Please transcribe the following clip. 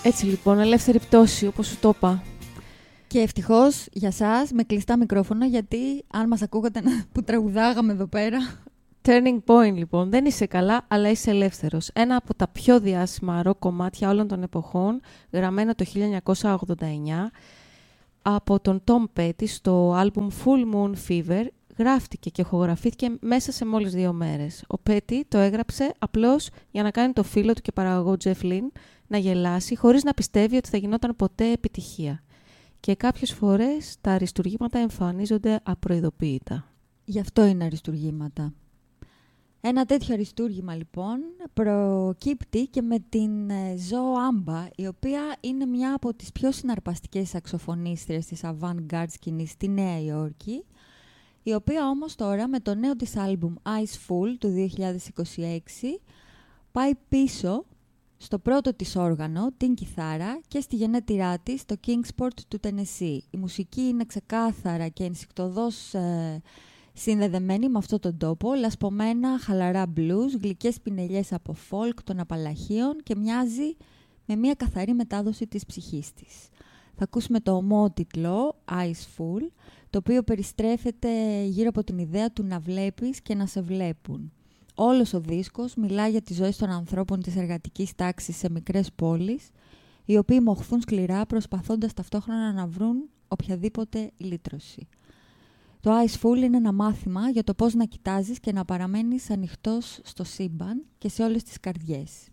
Έτσι λοιπόν, ελεύθερη πτώση, όπως σου το είπα. Και ευτυχώς για σας με κλειστά μικρόφωνα, γιατί αν μας ακούγατε που τραγουδάγαμε εδώ πέρα... Turning point λοιπόν, δεν είσαι καλά, αλλά είσαι ελεύθερος. Ένα από τα πιο διάσημα ροκ κομμάτια όλων των εποχών, γραμμένο το 1989, από τον Tom Petty στο άλμπουμ Full Moon Fever, γράφτηκε και ηχογραφήθηκε μέσα σε μόλις 2 μέρες. Ο Petty το έγραψε απλώς για να κάνει το φίλο του και παραγωγό Jeff Lynne να γελάσει, χωρίς να πιστεύει ότι θα γινόταν ποτέ επιτυχία. Και κάποιες φορές τα αριστουργήματα εμφανίζονται απροειδοποίητα. Γι' αυτό είναι αριστουργήματα. Ένα τέτοιο αριστούργημα λοιπόν προκύπτει και με την Zoe Amba, η οποία είναι μια από τις πιο συναρπαστικές σαξοφωνίστριες της avant-garde σκηνής στη Νέα Υόρκη, η οποία όμως τώρα με το νέο της άλμπουμ Eyes Full του 2026 πάει πίσω στο πρώτο της όργανο, την κιθάρα, και στη γενέτειρά της, το Kingsport του Tennessee. Η μουσική είναι ξεκάθαρα και ενσυκτωδώς συνδεδεμένη με αυτόν τον τόπο, λασπωμένα χαλαρά blues, γλυκές πινελιές από folk των Απαλλαχίων και μοιάζει με μια καθαρή μετάδοση της ψυχής της. Θα ακούσουμε το ομότιτλο Eyes Full, το οποίο περιστρέφεται γύρω από την ιδέα του να βλέπεις και να σε βλέπουν. Όλος ο δίσκος μιλά για τις ζωές των ανθρώπων της εργατικής τάξης σε μικρές πόλεις, οι οποίοι μοχθούν σκληρά προσπαθώντας ταυτόχρονα να βρουν οποιαδήποτε λύτρωση. Το Eyes Full είναι ένα μάθημα για το πώς να κοιτάζεις και να παραμένεις ανοιχτός στο σύμπαν και σε όλες τις καρδιές.